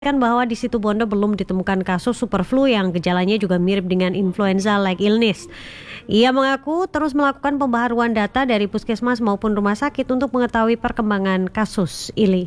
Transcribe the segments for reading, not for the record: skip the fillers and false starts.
bahwa di Situbondo belum ditemukan kasus super flu yang gejalanya juga mirip dengan influenza-like illness. Ia mengaku terus melakukan pembaharuan data dari puskesmas maupun rumah sakit untuk mengetahui perkembangan kasus ini.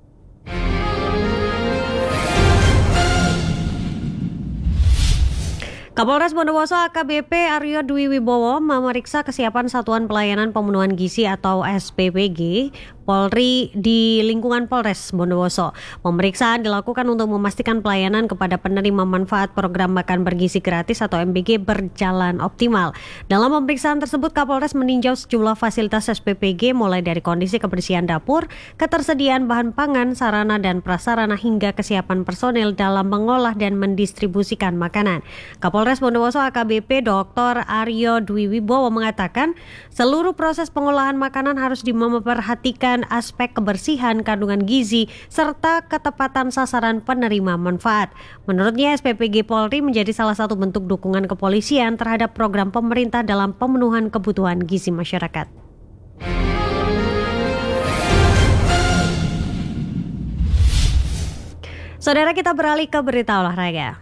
Kapolres Bondowoso AKBP Aryo Dwi Wibowo memeriksa kesiapan Satuan Pelayanan Pemenuhan Gizi atau SPPG Polri di lingkungan Polres Bondowoso. Pemeriksaan dilakukan untuk memastikan pelayanan kepada penerima manfaat program makan bergizi gratis atau MBG berjalan optimal. Dalam pemeriksaan tersebut, Kapolres meninjau sejumlah fasilitas SPPG mulai dari kondisi kebersihan dapur, ketersediaan bahan pangan, sarana dan prasarana hingga kesiapan personel dalam mengolah dan mendistribusikan makanan. Kapolres Bondowoso AKBP Dr. Aryo Dwi Wibowo mengatakan seluruh proses pengolahan makanan harus memperhatikan aspek kebersihan, kandungan gizi, serta ketepatan sasaran penerima manfaat. Menurutnya SPPG Polri menjadi salah satu bentuk dukungan kepolisian terhadap program pemerintah dalam pemenuhan kebutuhan gizi masyarakat. Saudara, kita beralih ke berita olahraga.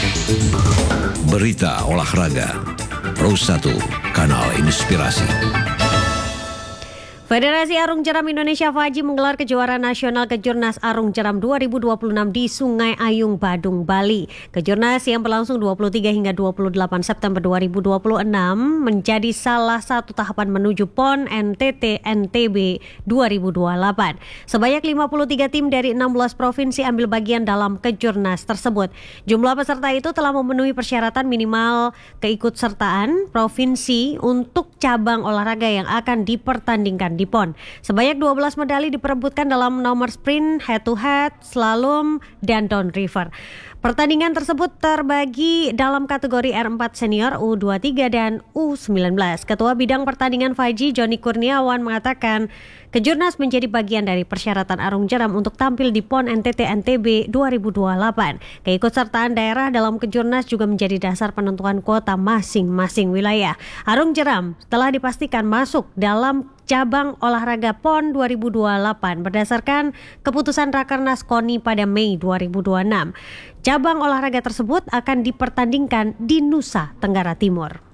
Berita olahraga Pro 1 Kanal Inspirasi. Federasi Arung Jeram Indonesia FAJI menggelar kejuaraan nasional Kejurnas Arung Jeram 2026 di Sungai Ayung, Badung, Bali. Kejurnas yang berlangsung 23 hingga 28 September 2026 menjadi salah satu tahapan menuju PON NTT NTB 2028. Sebanyak 53 tim dari 16 provinsi ambil bagian dalam Kejurnas tersebut. Jumlah peserta itu telah memenuhi persyaratan minimal keikutsertaan provinsi untuk cabang olahraga yang akan dipertandingkan di PON. Sebanyak 12 medali diperebutkan dalam nomor sprint, head to head, slalom, dan down river. Pertandingan tersebut terbagi dalam kategori R4 senior, U23 dan U19. Ketua Bidang Pertandingan FAJI Joni Kurniawan mengatakan Kejurnas menjadi bagian dari persyaratan Arung Jeram untuk tampil di PON NTT NTB 2028. Keikutsertaan daerah dalam Kejurnas juga menjadi dasar penentuan kuota masing-masing wilayah. Arung Jeram telah dipastikan masuk dalam cabang olahraga PON 2028 berdasarkan keputusan Rakernas KONI pada Mei 2026. Cabang olahraga tersebut akan dipertandingkan di Nusa Tenggara Timur.